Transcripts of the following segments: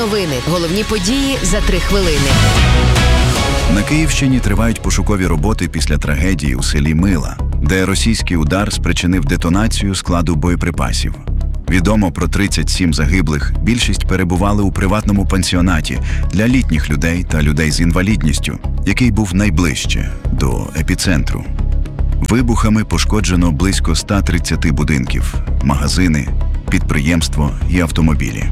новини. Головні події за 3 хвилини. На Київщині тривають пошукові роботи після трагедії у селі Мила, де російський удар спричинив детонацію складу боєприпасів. Відомо про 37 загиблих, більшість перебували у приватному пансіонаті для літніх людей та людей з інвалідністю, який був найближче до епіцентру. Вибухами пошкоджено близько 130 будинків, магазини, підприємство і автомобілі.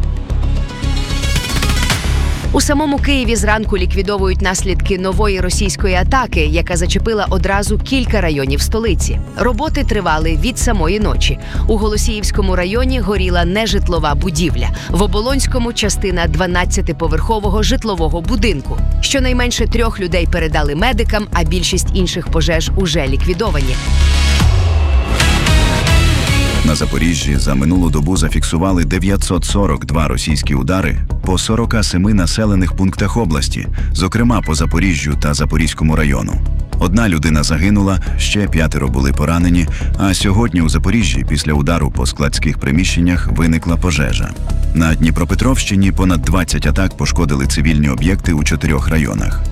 У самому Києві зранку ліквідовують наслідки нової російської атаки, яка зачепила одразу кілька районів столиці. Роботи тривали від самої ночі. У Голосіївському районі горіла нежитлова будівля. В Оболонському – частина 12-поверхового житлового будинку. Щонайменше 3 людей передали медикам, а більшість інших пожеж уже ліквідовані. На Запоріжжі за минулу добу зафіксували 942 російські удари по 47 населених пунктах області, зокрема по Запоріжжю та Запорізькому району. 1 людина загинула, ще 5 були поранені, а сьогодні у Запоріжжі після удару по складських приміщеннях виникла пожежа. На Дніпропетровщині понад 20 атак пошкодили цивільні об'єкти у 4 районах.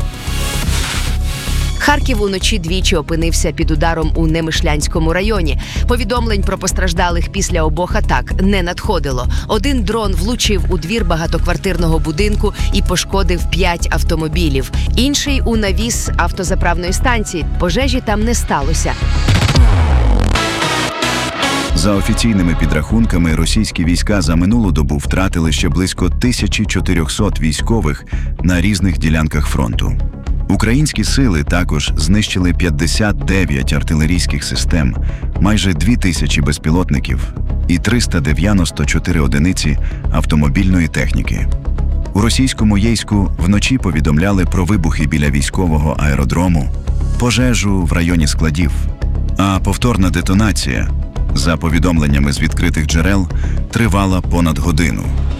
Харків уночі двічі опинився під ударом у Немишлянському районі. Повідомлень про постраждалих після обох атак не надходило. 1 дрон влучив у двір багатоквартирного будинку і пошкодив 5 автомобілів. Інший – у навіс автозаправної станції. Пожежі там не сталося. За офіційними підрахунками, російські війська за минулу добу втратили ще близько 1400 військових на різних ділянках фронту. Українські сили також знищили 59 артилерійських систем, майже 2000 безпілотників і 394 одиниці автомобільної техніки. У російському Єйську вночі повідомляли про вибухи біля військового аеродрому, пожежу в районі складів, а повторна детонація, за повідомленнями з відкритих джерел, тривала понад годину.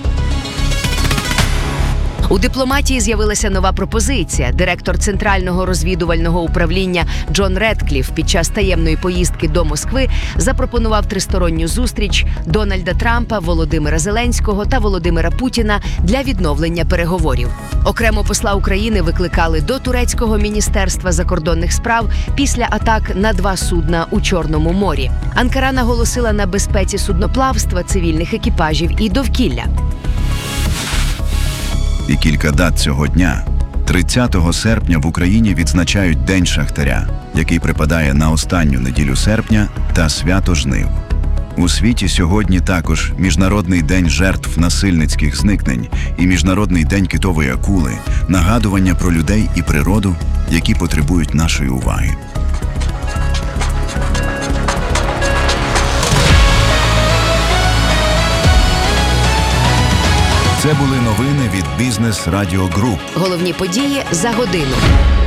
У дипломатії з'явилася нова пропозиція. Директор Центрального розвідувального управління Джон Редкліф під час таємної поїздки до Москви запропонував тристоронню зустріч Дональда Трампа, Володимира Зеленського та Володимира Путіна для відновлення переговорів. Окремо посла України викликали до турецького міністерства закордонних справ після атак на 2 судна у Чорному морі. Анкара наголосила на безпеці судноплавства, цивільних екіпажів і довкілля. І кілька дат цього дня. 30 серпня в Україні відзначають День шахтаря, який припадає на останню неділю серпня, та свято жнив. У світі сьогодні також Міжнародний день жертв насильницьких зникнень і Міжнародний день китової акули – нагадування про людей і природу, які потребують нашої уваги. Це були новини від Бізнес Радіо Груп. Головні події за годину.